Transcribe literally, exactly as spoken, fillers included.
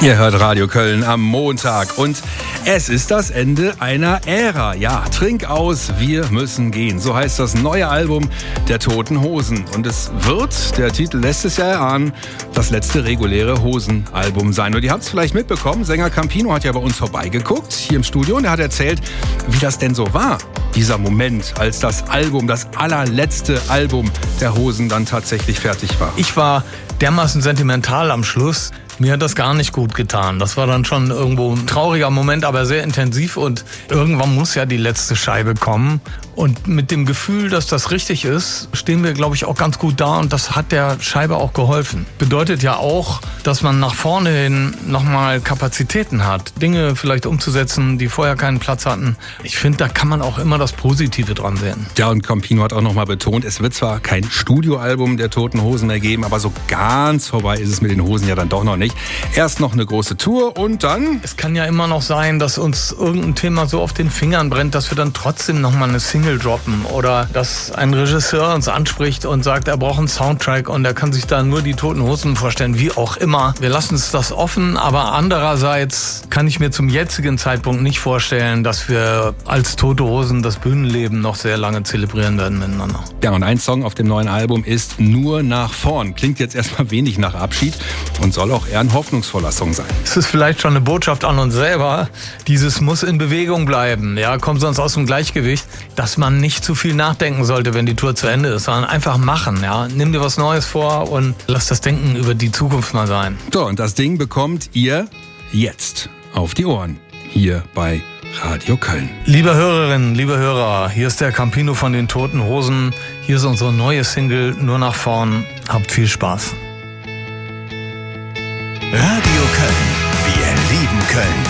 Ihr hört Radio Köln am Montag und es ist das Ende einer Ära. Ja, trink aus, wir müssen gehen. So heißt das neue Album der Toten Hosen. Und es wird, der Titel lässt es ja erahnen, das letzte reguläre Hosen-Album sein. Und ihr habt es vielleicht mitbekommen, Sänger Campino hat ja bei uns vorbeigeguckt, hier im Studio. Und er hat erzählt, wie das denn so war, dieser Moment, als das Album, das allerletzte Album der Hosen dann tatsächlich fertig war. Ich war dermaßen sentimental am Schluss. Mir hat das gar nicht gut getan. Das war dann schon irgendwo ein trauriger Moment, aber sehr intensiv. Und irgendwann muss ja die letzte Scheibe kommen. Und mit dem Gefühl, dass das richtig ist, stehen wir, glaube ich, auch ganz gut da. Und das hat der Scheibe auch geholfen. Bedeutet ja auch, dass man nach vorne hin nochmal Kapazitäten hat, Dinge vielleicht umzusetzen, die vorher keinen Platz hatten. Ich finde, da kann man auch immer das Positive dran sehen. Ja, und Campino hat auch nochmal betont, es wird zwar kein Studioalbum der Toten Hosen mehr geben, aber so ganz vorbei ist es mit den Hosen ja dann doch noch nicht. Erst noch eine große Tour und dann... Es kann ja immer noch sein, dass uns irgendein Thema so auf den Fingern brennt, dass wir dann trotzdem nochmal eine Single droppen. Oder dass ein Regisseur uns anspricht und sagt, er braucht einen Soundtrack und er kann sich da nur die Toten Hosen vorstellen, wie auch immer. Wir lassen uns das offen, aber andererseits kann ich mir zum jetzigen Zeitpunkt nicht vorstellen, dass wir als Tote Hosen das Bühnenleben noch sehr lange zelebrieren werden miteinander. Ja, und ein Song auf dem neuen Album ist Nur nach vorn. Klingt jetzt erstmal wenig nach Abschied und soll auch eher ein hoffnungsvoller Song sein. Es ist vielleicht schon eine Botschaft an uns selber. Dieses muss in Bewegung bleiben. Ja, kommt sonst aus dem Gleichgewicht, dass man nicht zu viel nachdenken sollte, wenn die Tour zu Ende ist, sondern einfach machen. Ja, nimm dir was Neues vor und lass das Denken über die Zukunft mal sein. So, und das Ding bekommt ihr jetzt auf die Ohren. Hier bei Radio Köln. Liebe Hörerinnen, liebe Hörer, hier ist der Campino von den Toten Hosen. Hier ist unsere neue Single Nur nach vorn. Habt viel Spaß. Radio Köln. Wir lieben Köln.